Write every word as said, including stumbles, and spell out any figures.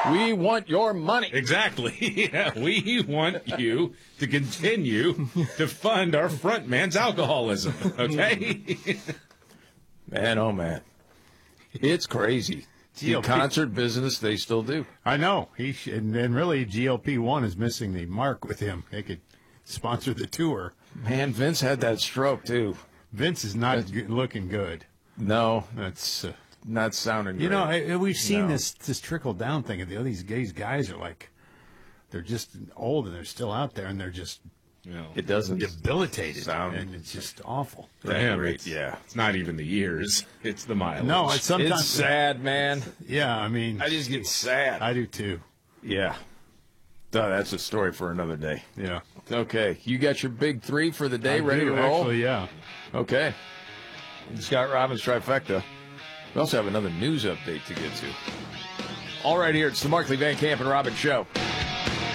We want your money. Exactly. Yeah, we want you to continue to fund our front man's alcoholism, okay? Man, oh, man. It's crazy. G O The P concert business, they still do. I know. He sh- and, and really, G O P one is missing the mark with him. They could sponsor the tour. Man, Vince had that stroke, too. Vince is not g- looking good. No, That's uh, not sounding you great. know I, we've seen No. this this trickle down thing. All these these guys are like they're just old and they're still out there and they're just You know, It doesn't debilitated sound and it's just awful. for him, great, it's, yeah. it's not even the years; it's the mileage. No, it's sometimes It's sad, man. Yeah, I mean, I just get sad. I do too. Yeah. Oh, that's a story for another day. Yeah, Okay, you got your big three for the day I ready do, to roll? Actually, yeah. Okay. Scott Robbins trifecta. We also have another news update to get to. All right, here, it's the Markley Van Camp and Robbins Show.